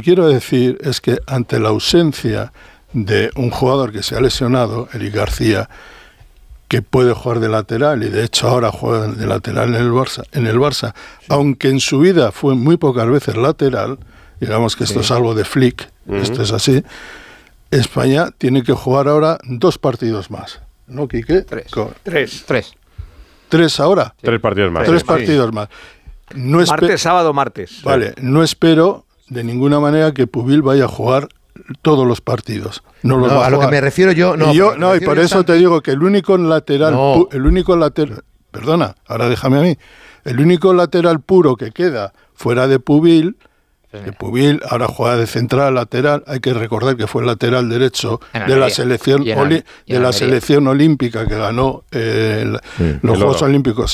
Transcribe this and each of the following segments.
quiero decir es que ante la ausencia de un jugador que se ha lesionado, Eric García, que puede jugar de lateral, y de hecho ahora juega de lateral en el Barça, aunque en su vida fue muy pocas veces lateral, digamos que esto es algo de Flick, esto es así, España tiene que jugar ahora 2 partidos más, ¿no, Quique? 3. 3 ahora. 3 partidos más. 3 partidos más. No martes, sábado, martes. Vale, no espero de ninguna manera que Pubil vaya a jugar todos los partidos. No los va a lo que me refiero yo... Y por eso te digo que el único lateral... Perdona, ahora déjame a mí. El único lateral puro que queda fuera de Pubil, que Pubil ahora juega de central lateral, hay que recordar que fue el lateral derecho de la selección olímpica que ganó los Juegos Olímpicos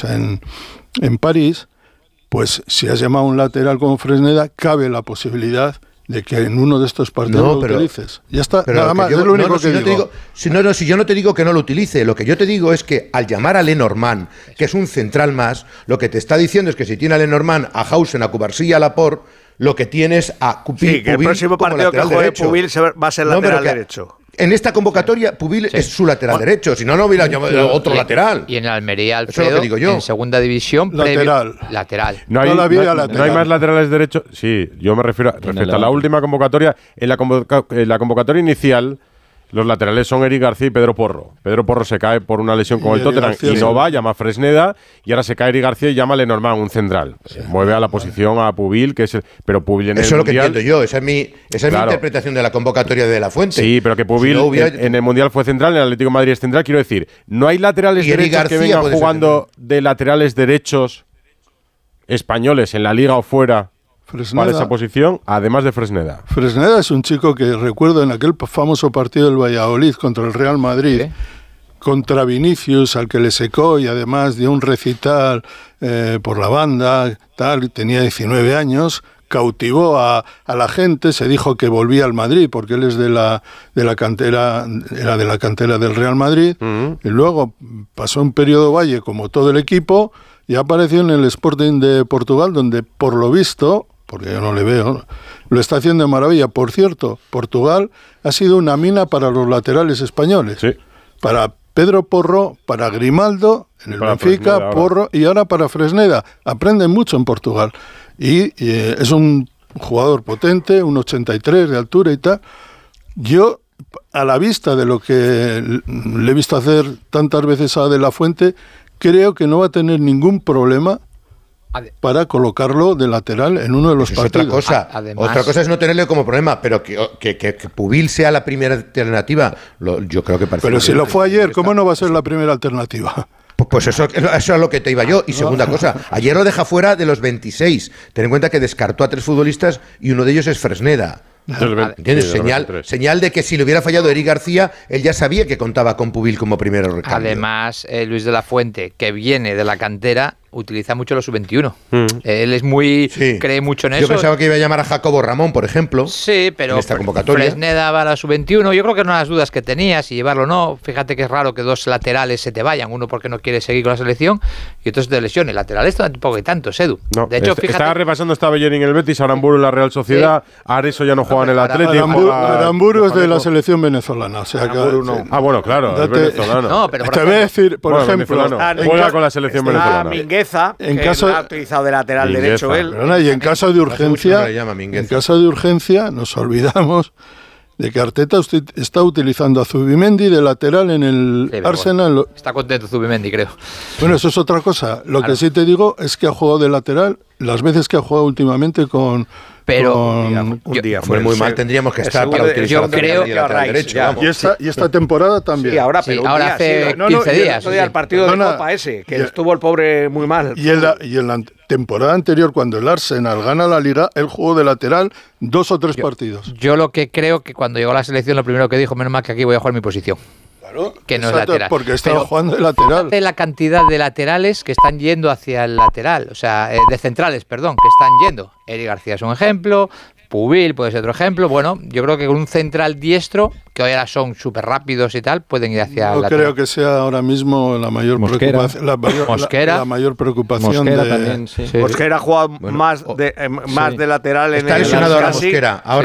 en París. Pues si has llamado a un lateral como Fresneda, cabe la posibilidad de que en uno de estos partidos lo utilices. Ya está, nada más, es lo único que digo. Si yo no te digo que no lo utilice, lo que yo te digo es que al llamar a Lenormand, que es un central más, lo que te está diciendo es que si tiene a Lenormand, a Hausen, a Cubarsí y a Laporte, lo que tienes a Pubil, que el próximo partido que juegue Pubil va a ser lateral derecho. En esta convocatoria, Pubil es su lateral derecho, si no, no hubiera llamado otro lateral. Y en Almería, Alfredo, eso es lo que digo yo. En segunda división, lateral. No hay más laterales derechos. Sí, yo me refiero respecto a la última convocatoria. En la convocatoria inicial, los laterales son Eric García y Pedro Porro. Pedro Porro se cae por una lesión con el Tottenham y no va, llama a Fresneda, y ahora se cae Eric García y llama a Lenormand, un central. Mueve a la posición a Pubil, que es pero Pubil en el Mundial... Eso es lo que entiendo yo, esa es mi interpretación de la convocatoria de La Fuente. Sí, pero que Pubil en el Mundial fue central, en el Atlético de Madrid es central. Quiero decir, no hay laterales derechos que vengan jugando de laterales derechos españoles en la Liga o fuera... Fresneda, para esa posición, además de Fresneda. Fresneda es un chico que recuerdo en aquel famoso partido del Valladolid contra el Real Madrid, contra Vinicius, al que le secó y además dio un recital por la banda, tal, tenía 19 años, cautivó a la gente, se dijo que volvía al Madrid porque él es de la cantera, era de la cantera del Real Madrid, y luego pasó un periodo Valle como todo el equipo y apareció en el Sporting de Portugal, donde por lo visto, porque yo no le veo, lo está haciendo de maravilla. Por cierto, Portugal ha sido una mina para los laterales españoles. Sí. Para Pedro Porro, para Grimaldo, en el Benfica, Porro, y ahora para Fresneda. Aprenden mucho en Portugal. Y es un jugador potente, un 83 de altura y tal. Yo, a la vista de lo que le he visto hacer tantas veces a De La Fuente, creo que no va a tener ningún problema para colocarlo de lateral en uno de los partidos. Otra cosa es no tenerle como problema, pero que Pubil sea la primera alternativa, yo creo que parece... Pero si lo fue ayer, ¿cómo no va a ser la primera alternativa? Pues eso es lo que te iba yo. Y segunda cosa, ayer lo deja fuera de los 26. Ten en cuenta que descartó a 3 futbolistas y uno de ellos es Fresneda. ¿Entiendes? Señal de que si le hubiera fallado Eric García, él ya sabía que contaba con Pubil como primero recambio. Además, Luis de la Fuente, que viene de la cantera, utiliza mucho los sub-21. Él es muy... cree mucho en eso. Yo pensaba que iba a llamar a Jacobo Ramón, por ejemplo. Sí, pero en esta convocatoria. Fresneda va a la sub-21. Yo creo que una de las dudas que tenía, si llevarlo o no. Fíjate que es raro que 2 laterales se te vayan. Uno porque no quiere seguir con la selección y otro de lesión. El lateral tampoco hay tantos, Edu. No, de hecho, fíjate... Estaba repasando, estaba Bellerín en el Betis, Aramburu en la Real Sociedad, Areso ya no juega en el Atlético. Aramburu es de la selección venezolana. O sea, bueno, claro, es venezolano. No, pero te voy a decir, por ejemplo... Juega con la selección venezolana. Mingueza, en caso ha utilizado de lateral derecho él. Y en caso de urgencia, nos olvidamos de que Arteta está utilizando a Zubimendi de lateral en el Arsenal. Bueno, está contento Zubimendi, creo. Bueno, eso es otra cosa. Lo que sí te digo es que ha jugado de lateral las veces que ha jugado últimamente con... Pero un día fue muy mal, tendríamos que estar para utilizar yo creo que lateral derecho. Y esta temporada también. Sí, ahora hace 15 días. El partido de Copa ese, que estuvo el pobre muy mal. Y en la temporada anterior, cuando el Arsenal gana la Liga, él jugó de lateral 2 o 3 partidos. Yo lo que creo que cuando llegó a la selección, lo primero que dijo, menos mal que aquí voy a jugar mi posición. Que no es lateral. Porque estaba jugando de lateral. La cantidad de laterales que están yendo hacia el lateral, o sea, de centrales, perdón, que están yendo. Eric García es un ejemplo, Pubil puede ser otro ejemplo. Bueno, yo creo que con un central diestro, que hoy ahora son súper rápidos y tal, pueden ir hacia el lateral. Creo que sea ahora mismo la mayor preocupación. La mayor preocupación. Mosquera también, sí. Mosquera ha jugado más de lateral en el... Está lesionado ahora Mosquera.